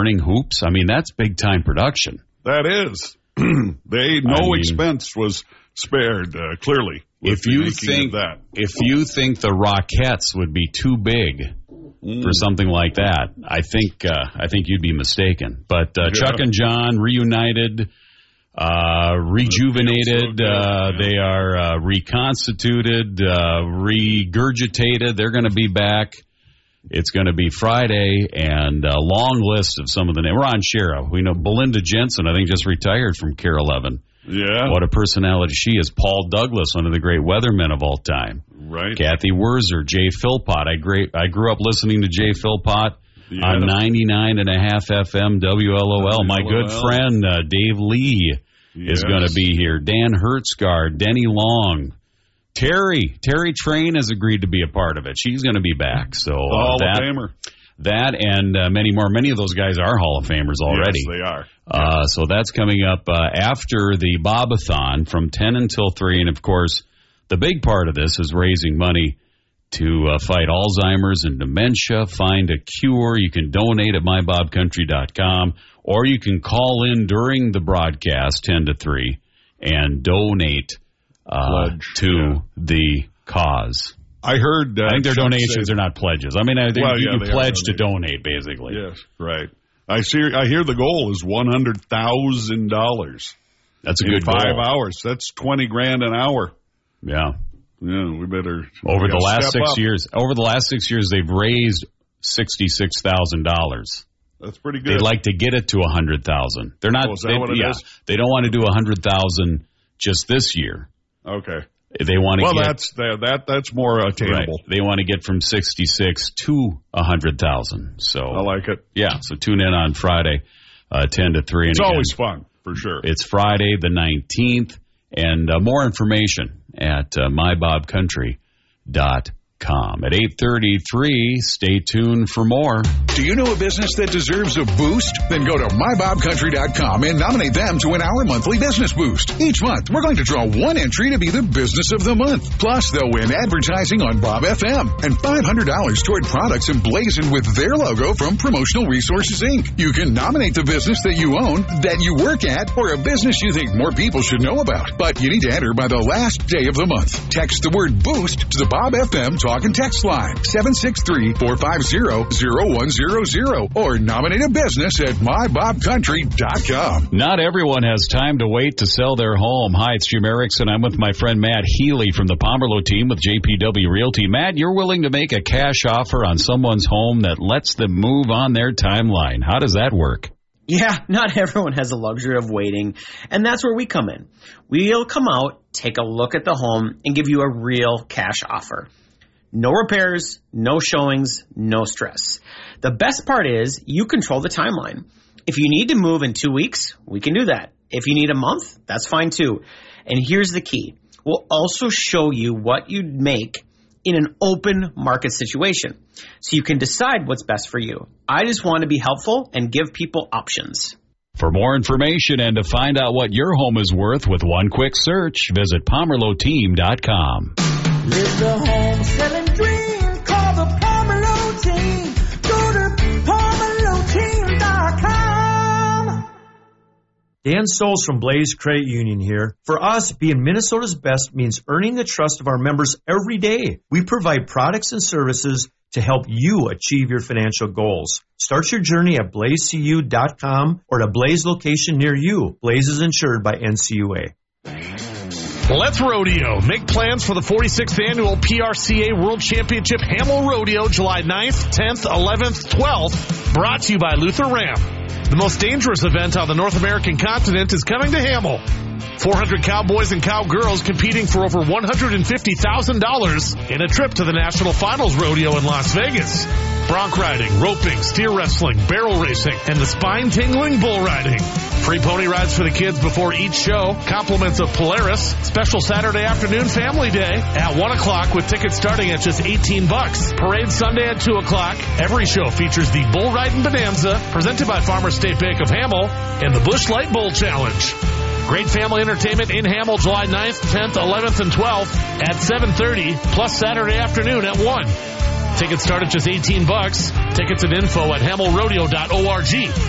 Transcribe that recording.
burning hoops. I mean, that's big-time production. That is. Expense was spared, clearly. If you think the Rockettes would be too big for something like that, I think you'd be mistaken. But Chuck and John reunited, rejuvenated. They are reconstituted, regurgitated. They're going to be back. It's going to be Friday, and a long list of some of the names. Ron Shera. We know Belinda Jensen, I think, just retired from KARE 11. Yeah. What a personality she is. Paul Douglas, one of the great weathermen of all time. Right. Kathy Wurzer, Jay Philpott. I grew up listening to Jay Philpott on 99.5 FM WLOL. My good friend Dave Lee is going to be here. Dan Hertzgaard, Denny Long. Terry Train has agreed to be a part of it. She's going to be back. So Hall of Famer. That and many more. Many of those guys are Hall of Famers already. Yes, they are. So that's coming up after the Bobathon from 10 until 3. And, of course, the big part of this is raising money to fight Alzheimer's and dementia, find a cure. You can donate at mybobcountry.com, or you can call in during the broadcast 10 to 3 and donate to the cause. I heard. I think their donations are not pledges. I mean, you pledge to donate, basically. Yes, right. I hear the goal is $100,000. That's a good 5 goal. hours. That's $20,000 an hour. Yeah. Yeah, we better. Over the last 6 years, they've raised $66,000. That's pretty good. They'd like to get it to $100,000. They're not. Is that what it is? They don't want to do $100,000 just this year. Okay. They want to. Well, that's more attainable. Right. They want to get from 66 to 100,000. So I like it. Yeah. So tune in on Friday, 10 to 3. It's always fun for sure. It's Friday the 19th, and more information at mybobcountry.com. At 8:33, stay tuned for more. Do you know a business that deserves a boost? Then go to mybobcountry.com and nominate them to win our monthly business boost. Each month, we're going to draw one entry to be the business of the month. Plus, they'll win advertising on Bob FM and $500 toward products emblazoned with their logo from Promotional Resources, Inc. You can nominate the business that you own, that you work at, or a business you think more people should know about. But you need to enter by the last day of the month. Text the word boost to the Bob FM Talk and Text line 763-450-0100 or nominate a business at mybobcountry.com. Not everyone has time to wait to sell their home. Hi, it's Jim Erickson. I'm with my friend Matt Healy from the Pomerleau team with JPW Realty. Matt, you're willing to make a cash offer on someone's home that lets them move on their timeline. How does that work? Yeah, not everyone has the luxury of waiting, and that's where we come in. We'll come out, take a look at the home, and give you a real cash offer. No repairs, no showings, no stress. The best part is you control the timeline. If you need to move in 2 weeks, we can do that. If you need a month, that's fine too. And here's the key. We'll also show you what you'd make in an open market situation, so you can decide what's best for you. I just want to be helpful and give people options. For more information and to find out what your home is worth with one quick search, visit PomerleauTeam.com. Live the home selling dream. Call the Pomerleau team. Go to PomerleauTeam.com. Dan Stoles from Blaze Credit Union here. For us, being Minnesota's best means earning the trust of our members every day. We provide products and services to help you achieve your financial goals. Start your journey at blazecu.com or at a Blaze location near you. Blaze is insured by NCUA. Let's Rodeo. Make plans for the 46th Annual PRCA World Championship Hamel Rodeo, July 9th, 10th, 11th, 12th. Brought to you by Luther Ram. The most dangerous event on the North American continent is coming to Hamel. 400 cowboys and cowgirls competing for over $150,000 in a trip to the National Finals Rodeo in Las Vegas. Bronc riding, roping, steer wrestling, barrel racing, and the spine-tingling bull riding. Free pony rides for the kids before each show. Compliments of Polaris. Special Saturday afternoon family day at 1 o'clock with tickets starting at just $18. Parade Sunday at 2 o'clock. Every show features the Bull Riding Bonanza presented by Farmers State Bank of Hamel and the Busch Light Bull Challenge. Great family entertainment in Hamel July 9th, 10th, 11th, and 12th at 7:30, plus Saturday afternoon at 1. Tickets start at just $18. Tickets and info at hamelrodeo.org.